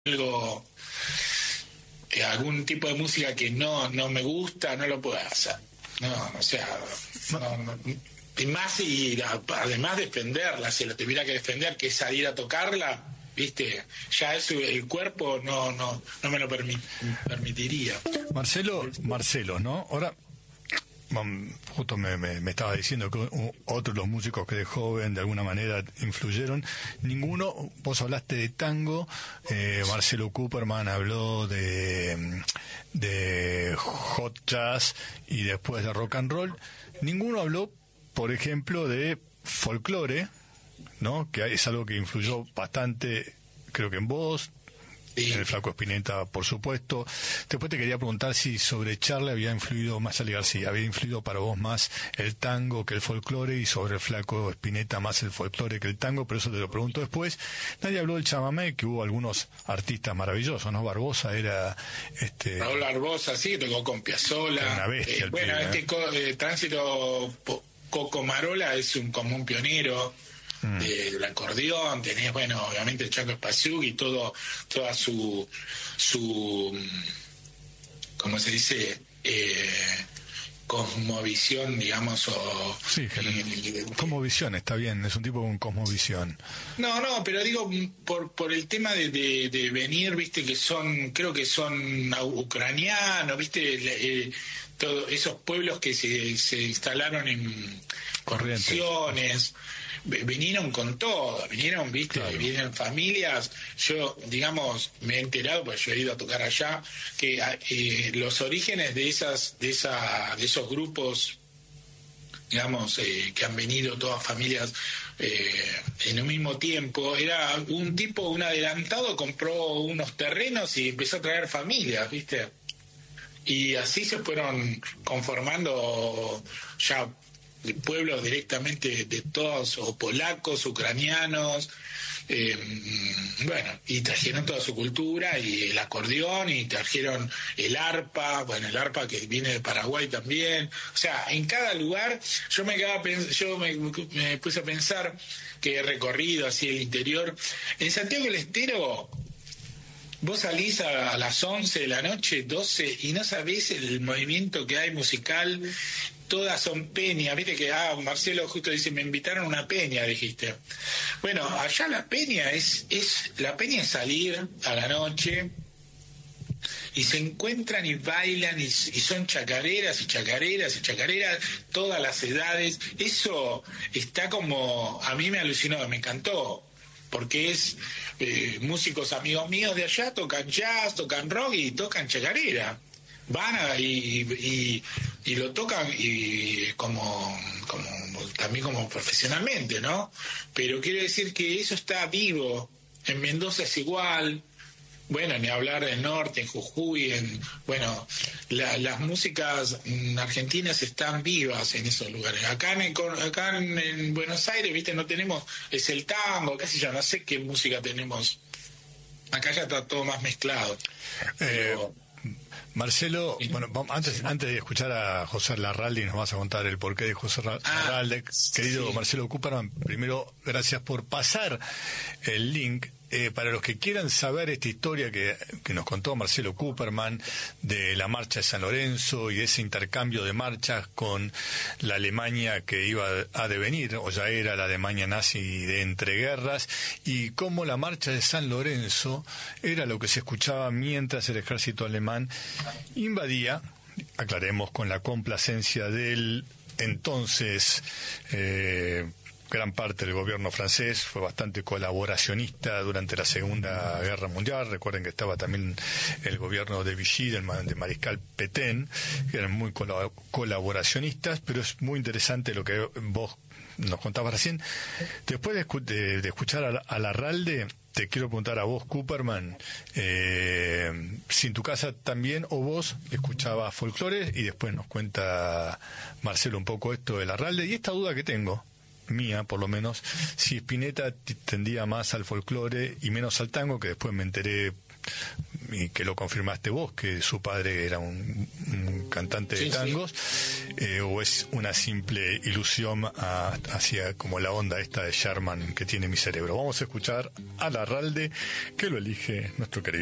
algo, algún tipo de música que no me gusta, no lo puedo hacer. No, o sea, no. Y más, y además defenderla, si lo tuviera que defender, que es salir a tocarla, viste, ya eso el cuerpo no me lo permitiría. Marcelo, ¿no? Ahora, justo me estaba diciendo que otros de los músicos que de joven de alguna manera influyeron, ninguno, vos hablaste de tango, Marcelo Cooperman habló de hot jazz y después de rock and roll, ninguno habló, por ejemplo, de folclore, ¿no? Que es algo que influyó bastante, creo que en vos, Sí. en el Flaco Spinetta, por supuesto. Después te quería preguntar si sobre Charlie había influido más Charly García, había influido para vos más el tango que el folclore, y sobre el Flaco Spinetta más el folclore que el tango, pero eso te lo pregunto después. Nadie habló del chamamé, que hubo algunos artistas maravillosos, ¿no? Barbosa era... Raúl Barbosa, sí, tocó con Piazzolla. Una bestia el bueno, pibe, Tránsito Coco Marola es como un pionero del acordeón. Tenés, bueno, obviamente el Chaco Espaciuc y toda su ¿cómo se dice? Cosmovisión, digamos, o... Sí, cosmovisión, está bien, es un tipo con cosmovisión. No, pero digo, por el tema de venir, viste, creo que son ucranianos, viste, todos esos pueblos que se instalaron en Corrientes, vinieron con todo, viste, claro. Vienen familias. Yo, digamos, me he enterado, porque yo he ido a tocar allá, que los orígenes de esos grupos, digamos, que han venido todas familias en un mismo tiempo, era un adelantado compró unos terrenos y empezó a traer familias, viste, y así se fueron conformando ya pueblos directamente de todos, o polacos, ucranianos, bueno, y trajeron toda su cultura y el acordeón, y trajeron el arpa, el arpa que viene de Paraguay también. O sea, en cada lugar yo me puse a pensar, que he recorrido así el interior. En Santiago del Estero vos salís a las 11 de la noche, 12, y no sabés el movimiento que hay musical. Todas son peñas, viste que Marcelo justo dice, me invitaron a una peña, dijiste. Bueno, allá la peña es salir a la noche y se encuentran y bailan y son chacareras y chacareras y chacareras, todas las edades. Eso está como, a mí me alucinó, me encantó, porque es músicos amigos míos de allá tocan jazz, tocan rock y tocan chacarera. Van y lo tocan, y como también como profesionalmente, ¿no? Pero quiero decir que eso está vivo. En Mendoza es igual. Bueno, ni hablar del norte, en Jujuy, las músicas argentinas están vivas en esos lugares. Acá en Buenos Aires, viste, no tenemos, es el tango, qué sé yo, no sé qué música tenemos. Acá ya está todo más mezclado. Pero, Marcelo, bueno, antes de escuchar a José Larralde, nos vas a contar el porqué de José Larralde, querido sí. Marcelo Cooperman, primero, gracias por pasar el link. Para los que quieran saber esta historia que nos contó Marcelo Cooperman de la marcha de San Lorenzo y de ese intercambio de marchas con la Alemania que iba a devenir, o ya era la Alemania nazi de entreguerras, y cómo la marcha de San Lorenzo era lo que se escuchaba mientras el ejército alemán invadía, aclaremos, con la complacencia del entonces gran parte del gobierno francés. Fue bastante colaboracionista durante la Segunda Guerra Mundial. Recuerden que estaba también el gobierno de Vichy, de Mariscal Pétain, que eran muy colaboracionistas, pero es muy interesante lo que vos nos contabas recién. Después de escuchar a Larralde, te quiero preguntar a vos, Cooperman, si en tu casa también o vos escuchabas folclore, y después nos cuenta Marcelo un poco esto de Larralde, y esta duda que tengo, mía por lo menos, si Spinetta tendía más al folclore y menos al tango, que después me enteré y que lo confirmaste vos, que su padre era un cantante de tangos, o es una simple ilusión hacia como la onda esta de Sherman que tiene mi cerebro. Vamos a escuchar a Larralde, que lo elige nuestro querido